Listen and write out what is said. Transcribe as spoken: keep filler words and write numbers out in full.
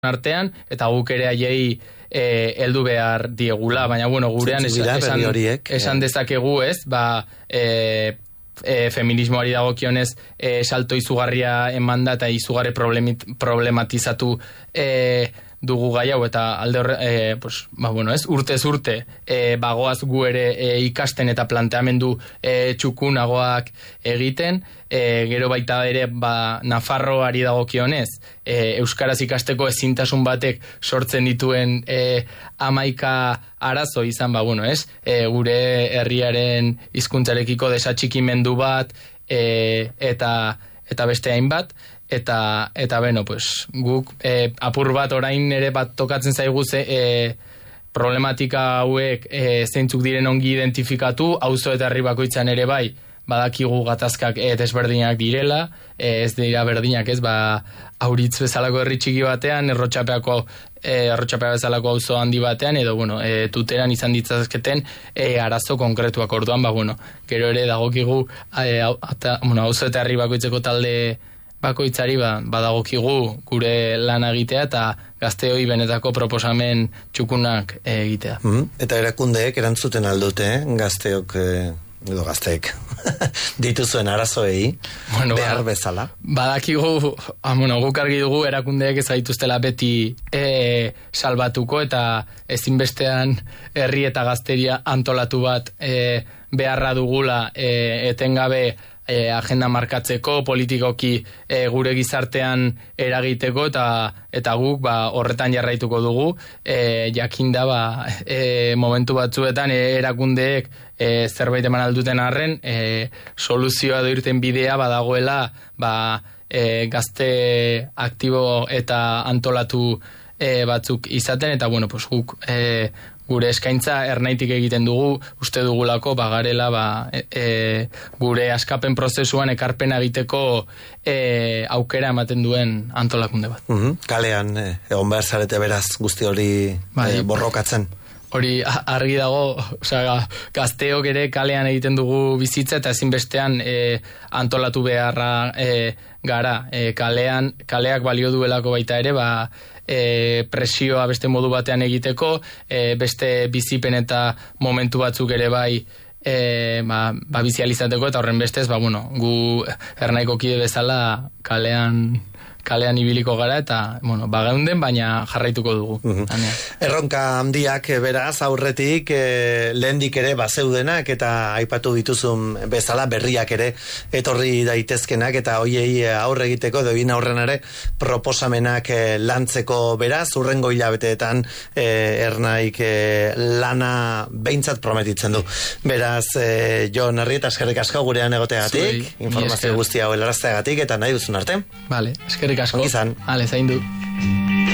artean, eta guk ere haiei eh, heldu behar diegula, baina bueno, gurean esan, esan, esan dezakegu ez, ba, eh, e, feminismoari dagokionez e, salto izugarria emanda eta izugarri problematizatu e, dugu gai hau, eta alde horre, e, pues, ba, bueno, ez, urtez urte e, bagoaz gu ere e, ikasten eta planteamendu e, txukunagoak egiten, e, gero baita ere ba, Nafarroari dagokionez e, euskaraz ikasteko ezintasun batek sortzen dituen e, amaika arazo izan, ba, bueno, ez, e, gure herriaren hizkuntzarekiko desatxikimendu bat e, eta, eta beste hainbat, Eta, eta beno, pues, guk e, apur bat orain ere bat tokatzen zaigu ze, e, problematika hauek e, zeintzuk diren ongi identifikatu, auzo eta herri bakoitzan ere bai, badakigu gatazkak e, desberdinak direla, e, ez dira berdinak ez, ba, Auritz bezalako herri txiki batean, errotxapeako, e, errotxapea bezalako auzo handi batean, edo, bueno, e, tuteran izan ditzazketen e, arazo konkretuak orduan, ba, bueno, gero ere dagokigu, e, ata, bueno, auzo eta herri bakoitzeko talde bakoitzari ba, badagokigu gure lan egitea eta gazteoi benetako proposamen txukunak egitea. Mm-hmm. Eta erakundeek erantzuten aldute, eh? gazteok, eh, edo gazteek, dituzuen arazoei, bueno, behar bezala. Badakigu, ah, bueno, guk argi dugu erakundeek ez zaituztela beti e, salbatuko eta ezinbestean herri eta gazteria antolatu bat e, beharra dugula e, etengabe E, agenda markatzeko, politikoki e, gure gizartean eragiteko eta eta guk ba, horretan jarraituko dugu, e, jakinda ba, e, momentu batzuetan e, erakundeek e, zerbait eman alduten arren, e, soluzioa doirten bidea badagoela ba, e, gazte aktibo eta antolatu e, batzuk izaten, eta bueno, pues, guk e, gure eskaintza ernaitik egiten dugu, uste dugulako bagarela ba, e, e, gure askapen prozesuan ekarpena egiteko e, aukera ematen duen antolakunde bat. Uh-huh. Kalean, eh, egon behar zarete beraz guzti hori bai, eh, borrokatzen. Hori argi dago, osea, gazteok ere kalean egiten dugu bizitza eta ezinbestean e, antolatu beharra e, gara. E, kalean, kaleak balio duelako baita ere, ba, e, presioa beste modu batean egiteko, e, beste bizipen eta momentu batzuk ere bai e, ba, ba bizializateko, eta horren bestez, ba, bueno, gu ernaiko kide bezala kalean... kalean ibiliko gara eta, bueno, bageunden, baina jarraituko dugu. Uh-huh. Erronka handiak beraz aurretik e, lehendik ere bazeudenak eta aipatu dituzun bezala berriak ere etorri daitezkenak eta hoiei aurre egiteko edo egin aurren ere proposamenak e, lantzeko beraz urrengo hilabeteetan e, ernaik e, lana behintzat prometitzen du. Beraz, e, Jon Arrieta, eskerrik asko gurean egoteagatik, informazio guztia hau helarazteagatik eta nahi duzun arte. Vale, eskerrik asko. Izan. Ale, zaindu.